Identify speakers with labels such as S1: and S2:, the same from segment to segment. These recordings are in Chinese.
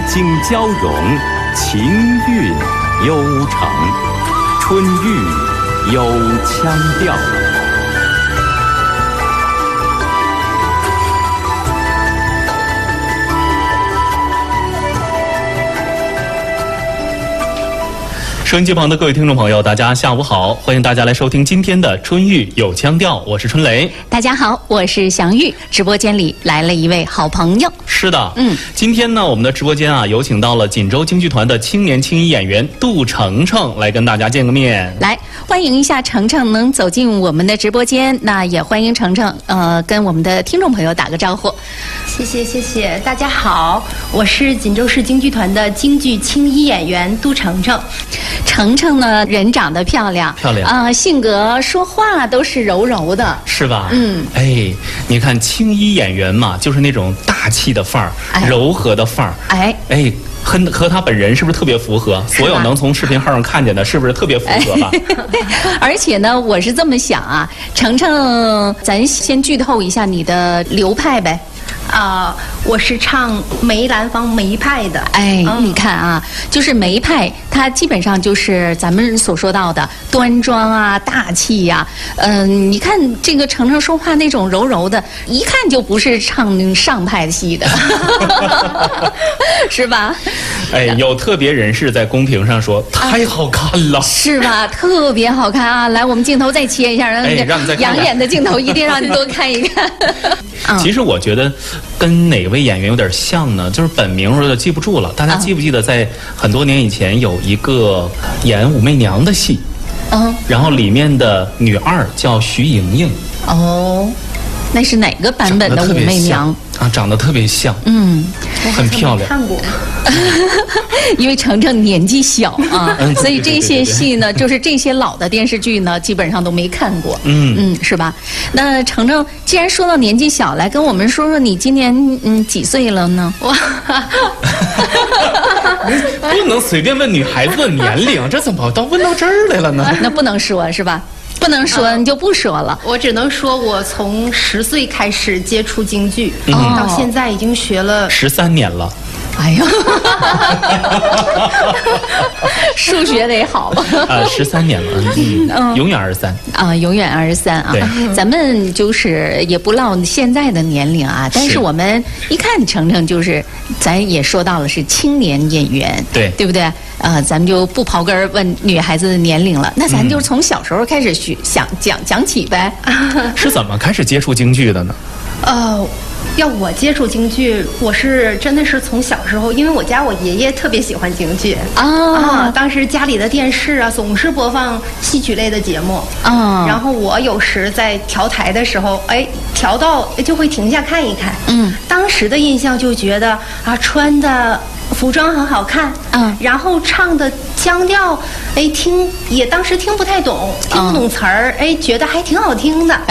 S1: 景交融，情韵悠长，春韵有腔调。
S2: 收音机旁的各位听众朋友，大家下午好，欢迎大家来收听今天的春韵有腔调，我是春雷。
S3: 大家好，我是祥玉。直播间里来了一位好朋友。
S2: 是的，今天呢，我们的直播间啊，有请到了锦州京剧团的青年青衣演员杜程程来跟大家见个面。
S3: 来，欢迎一下程程能走进我们的直播间，那也欢迎程程跟我们的听众朋友打个招呼。
S4: 谢谢，大家好，我是锦州市京剧团的京剧青衣演员杜程程。
S3: 程程呢，人长得漂亮，性格说话都是柔柔的，
S2: 是吧？哎，你看青衣演员嘛，就是那种大气的范儿，柔和的范儿，哎，和他本人是不是特别符合？所有能从视频号上看见的，是不是特别符合吧？
S3: 而且呢，我是这么想啊，程程，咱先剧透一下你的流派呗。
S4: 我是唱梅兰芳梅派的。
S3: 你看啊，就是梅派，它基本上就是咱们所说到的端庄啊、大气呀。你看这个程程说话那种柔柔的，一看就不是唱上派戏的，是吧？
S2: 有特别人士在公屏上说太好看了，
S3: 是吧？特别好看啊！来，我们镜头再切一下，让你再养眼的镜头一定让你多看一看。
S2: 其实我觉得跟哪位演员有点像呢？就是本名我有点记不住了。大家记不记得在很多年以前有一个演武媚娘的戏？然后里面的女二叫徐莹莹。
S3: 那是哪个版本的武媚娘？
S2: 长得特别像，很漂亮。
S4: 看过，
S3: 因为程程年纪小啊，所以这些戏呢，就是这些老的电视剧呢，基本上都没看过。是吧？那程程，既然说到年纪小，来跟我们说说你今年几岁了呢？
S2: 不能随便问女孩子的年龄，这怎么到问到这儿来了呢？
S3: 那不能说是吧？不能说，你就不说了。
S4: 我只能说，我从10岁开始接触京剧，到现在已经学了
S2: 13年了。
S3: 哎呀，数学得好。
S2: 13年了，永远23。
S3: 永远23啊！咱们就是也不唠现在的年龄啊，但是我们一看程程就是，咱也说到了是青年演员，对不对？咱们就不刨根问女孩子的年龄了，那咱就从小时候开始讲起呗。
S2: 是怎么开始接触京剧的呢？
S4: 要我接触京剧，我是真的是从小时候，因为我爷爷特别喜欢京剧当时家里的电视啊总是播放戏曲类的节目然后我有时在调台的时候，调到就会停下看一看，当时的印象就觉得穿的服装很好看，然后唱的腔调，当时听不太懂，听不懂词儿，觉得还挺好听的，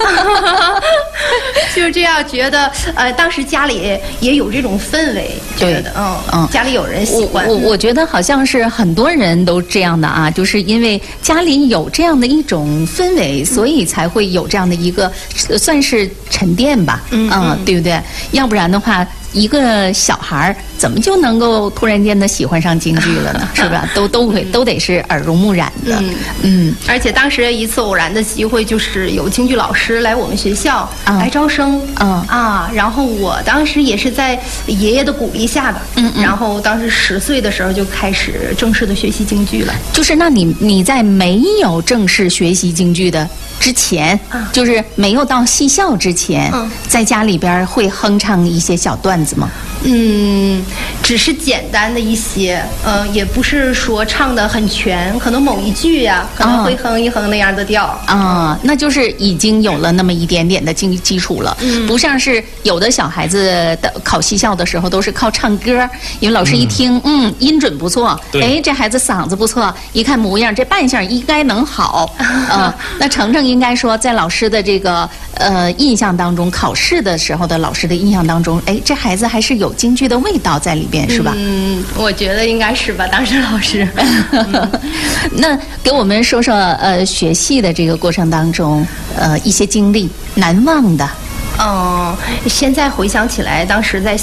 S4: 就是这样觉得。当时家里也有这种氛围，觉得家里有人喜欢。
S3: 我觉得好像是很多人都这样的啊，就是因为家里有这样的一种氛围，所以才会有这样的一个算是沉淀吧，对不对？要不然的话。一个小孩怎么就能够突然间的喜欢上京剧了呢？是吧？都得是耳濡目染的。
S4: 而且当时一次偶然的机会，就是有京剧老师来我们学校来招生，然后我当时也是在爷爷的鼓励下的，然后当时10岁的时候就开始正式的学习京剧了。
S3: 就是那你在没有正式学习京剧的之前，就是没有到戏校之前，在家里边会哼唱一些小段子吗？
S4: 只是简单的一些，也不是说唱得很全，可能某一句呀，可能会哼一哼那样的调。
S3: 那就是已经有了那么一点点的基础了，不像是有的小孩子的考戏校的时候都是靠唱歌，因为老师一听，音准不错，这孩子嗓子不错，一看模样，这扮相应该能好。那程程应该说，在老师的这个印象当中，考试的时候的老师的印象当中，这孩子还是有京剧的味道在里边，是吧？
S4: 我觉得应该是吧。当时老师，
S3: 那给我们说说学戏的这个过程当中，一些经历难忘的。
S4: 现在回想起来，当时在